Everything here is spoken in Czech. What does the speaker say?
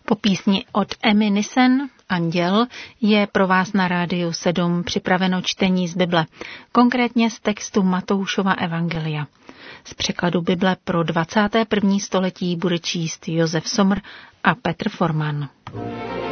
Po písni od Emmy Nissen Anděl je pro vás na Rádiu 7 připraveno čtení z Bible, konkrétně z textu Matoušova evangelia. Z překladu Bible pro 21. století bude číst Josef Somr a Petr Forman.